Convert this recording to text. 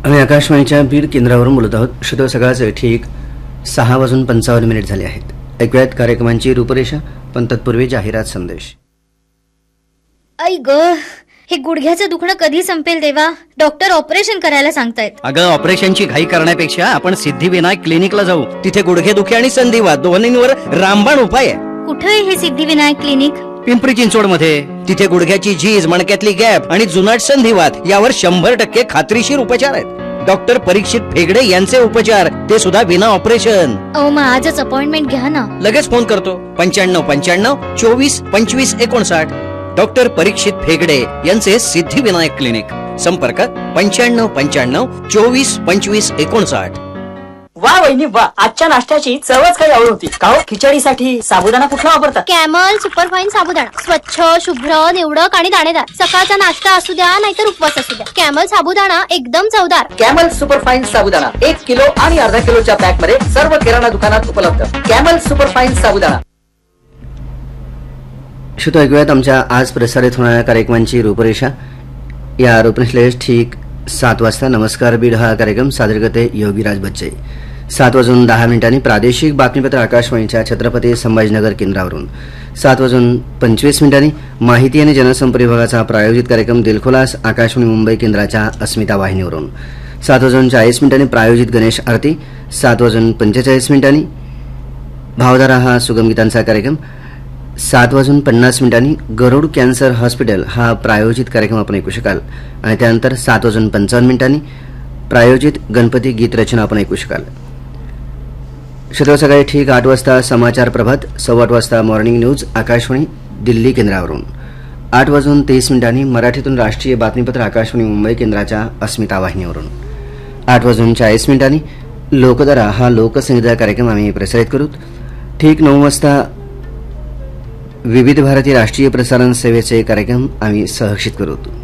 आम्ही आकाशवाणीच्या बीड केंद्रावरून बोलत आहोत. श्रोते सकाळचे ठीक 6:55 झाले आहेत. ऐकूयात कार्यक्रमांची रूपरेषा, पण तत्पूर्वी जाहिरात संदेश. आई ग, हे गुडघ्याचं दुखणं कधी संपेल देवा? डॉक्टर ऑपरेशन करायला सांगतायत. अगं, ऑपरेशनची घाई करण्यापेक्षा आपण सिद्धिविनायक क्लिनिकला जाऊ. तिथे गुडघेदुखी आणि संधिवात दोन्हींवर रामबाण उपाय आहे. कुठे आहे हे सिद्धिविनायक क्लिनिक? पिंपरी चिंचवड मध्ये. तिथे गुडघ्याची झीज, मणक्यातली गॅप आणि जुनाट संधिवात यावर 100% खात्रीशीर उपचार आहेत. डॉक्टर परीक्षित फेगडे यांचे उपचार, ते सुद्धा विना ऑपरेशन. मग आजच अपॉइंटमेंट घ्या ना. लगेच फोन करतो. 9595 24 25 59. डॉक्टर परीक्षित फेगडे यांचे सिद्धिविनायक क्लिनिक. संपर्क 9595 24 25 59. वा वहिनी वा, आजच्या नाश्त्याची चवच काही आवड होती. का हो, खिचडीसाठी साबुदाणा कुठला वापरतात? कॅमल सुपरफाईन साबुदाणा. स्वच्छ, शुभ्र, निवडक आणि दाणेदार. सकाळचा नाश्ता असू द्या नाहीतर उपवास असू द्या, कॅमल साबुदाणा एकदम चवदार. कॅमल सुपरफाईन साबुदाणा 1 किलो आणि अर्धा किलोच्या पॅक मध्ये सर्व किराणा दुकानात उपलब्ध. कॅमल सुपरफाईन साबुदाणा. श्रोते, ऐकूयात आमच्या आज प्रसारित होणाऱ्या कार्यक्रमांची रूपरेषा. या रूपरेषेला ठीक 7 वाजता नमस्कार बीड हा कार्यक्रम सादर करते योगीराज बच्चे. 7:10 प्रादेशिक बातमीपत्र आकाशवाणीच्या छत्रपती संभाजीनगर केंद्रावरून. 7:25 माहिती आणि जनसंपर्क विभागाचा प्रायोजित कार्यक्रम दिलखुलास आकाशवाणी मुंबई केंद्राच्या अस्मिता वाहिनीवरून. 7:40 प्रायोजित गणेश आरती. 7:45 भावधारा हा सुगमगीतांचा कार्यक्रम. 7:50 गरुड कॅन्सर हॉस्पिटल हा प्रायोजित कार्यक्रम आपण ऐकू शकाल. आणि त्यानंतर 7:55 प्रायोजित गणपती गीत रचना आपण ऐकू शकाल. शुक्रवार सकाळी ठीक 8 वाजता समाचार प्रभात. 8:15 वाजता मॉर्निंग न्यूज आकाशवाणी दिल्ली केंद्रावरून. 8:30 मराठीतून राष्ट्रीय बातमीपत्र आकाशवाणी मुंबई केंद्राच्या अस्मिता वाहिनीवरून. 8:40 लोकधारा हा लोकसंगीत कार्यक्रम आम्ही प्रसारित करू. ठीक 9 वाजता विविध भारती राष्ट्रीय प्रसारण सेवेचे कार्यक्रम आम्ही सहर्षित करू.